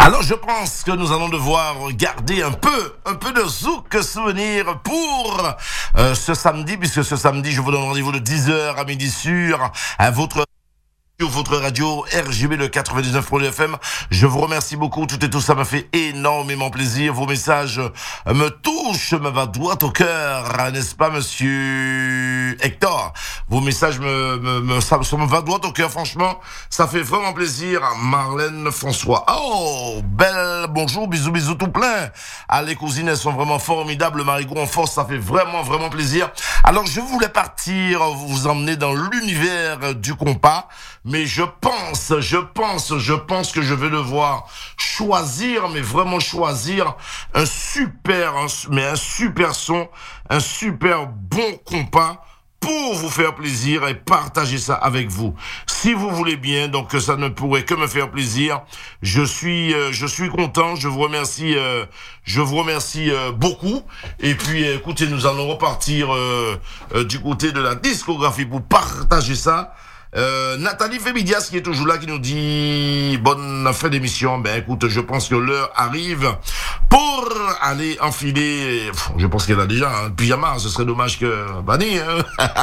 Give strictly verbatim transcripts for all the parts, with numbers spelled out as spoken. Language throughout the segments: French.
Alors je pense que nous allons devoir garder un peu, un peu de zouk souvenir pour euh, ce samedi, puisque ce samedi, je vous donne rendez-vous de dix heures à midi sur à votre sur votre radio R J B le quatre-vingt-dix-neuf point deux F M. Je vous remercie beaucoup, tout et tout ça m'a fait énormément plaisir. Vos messages me touchent, me va droit au cœur, n'est-ce pas, monsieur Hector? Vos messages me, me, me, ça, ça me va droit au cœur, franchement, ça fait vraiment plaisir. Marlène François. Oh, belle, bonjour, bisous, bisous tout plein. Ah, les cousines, elles sont vraiment formidables. Le Marigot en force, ça fait vraiment, vraiment plaisir. Alors, je voulais partir, vous emmener dans l'univers du compas. Mais je pense, je pense, je pense que je vais devoir choisir, mais vraiment choisir un super, un, mais un super son, un super bon compas pour vous faire plaisir et partager ça avec vous. Si vous voulez bien, donc ça ne pourrait que me faire plaisir. Je suis, euh, je suis content. Je vous remercie, euh, je vous remercie euh, beaucoup. Et puis, écoutez, nous allons repartir euh, euh, du côté de la discographie pour partager ça. Euh, Nathalie Fébidias qui est toujours là, qui nous dit bonne fin d'émission. Ben écoute, je pense que l'heure arrive pour aller enfiler. Je pense qu'elle a déjà un pyjama. Ce serait dommage que Bani. Hein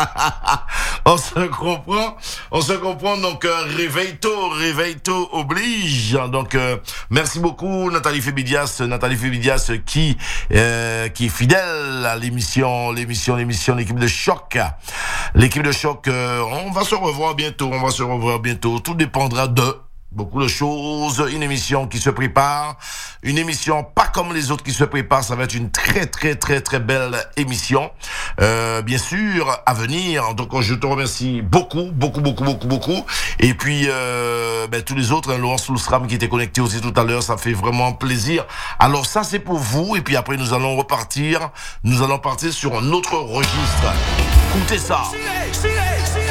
on se comprend, on se comprend. Donc euh, réveille tôt, réveille tôt oblige. Donc euh, merci beaucoup Nathalie Fébidias, Nathalie Fébidias qui euh, qui est fidèle à l'émission, l'émission, l'émission, l'équipe de choc, l'équipe de choc. Euh, on va se revoir bientôt, on va se revoir bientôt. Tout dépendra de beaucoup de choses. Une émission qui se prépare, une émission pas comme les autres qui se préparent. Ça va être une très très très très belle émission, euh, bien sûr à venir. Donc je te remercie beaucoup, beaucoup, beaucoup, beaucoup, beaucoup. Et puis euh, ben, tous les autres, hein, Laurence Lousram qui était connecté aussi tout à l'heure, ça fait vraiment plaisir. Alors ça c'est pour vous. Et puis après nous allons repartir, nous allons partir sur un autre registre. Écoutez ça.